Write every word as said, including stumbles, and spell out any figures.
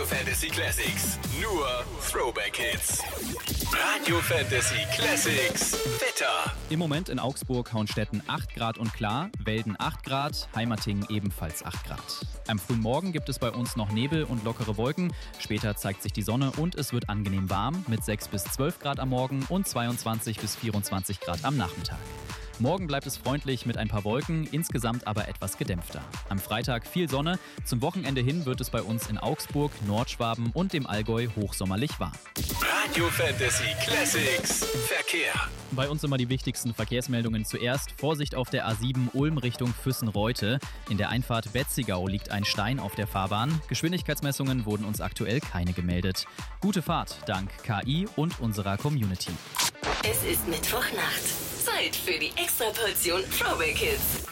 Fantasy Classics. Nur Throwback Hits. Radio Fantasy Classics. Wetter. Im Moment in Augsburg, Hauenstetten acht Grad und klar, Welden acht Grad, Heimatingen ebenfalls acht Grad. Am frühen Morgen gibt es bei uns noch Nebel und lockere Wolken. Später zeigt sich die Sonne und es wird angenehm warm mit sechs bis zwölf Grad am Morgen und zweiundzwanzig bis vierundzwanzig Grad am Nachmittag. Morgen bleibt es freundlich mit ein paar Wolken, insgesamt aber etwas gedämpfter. Am Freitag viel Sonne, zum Wochenende hin wird es bei uns in Augsburg, Nordschwaben und dem Allgäu hochsommerlich warm. Radio Fantasy Classics. Verkehr. Bei uns immer die wichtigsten Verkehrsmeldungen zuerst. Vorsicht auf der A sieben Ulm Richtung Füssen-Reute. In der Einfahrt Betzigau liegt ein Stein auf der Fahrbahn. Geschwindigkeitsmessungen wurden uns aktuell keine gemeldet. Gute Fahrt dank K I und unserer Community. Es ist Mittwochnacht. Zeit für die Extraportion Throwback Hits.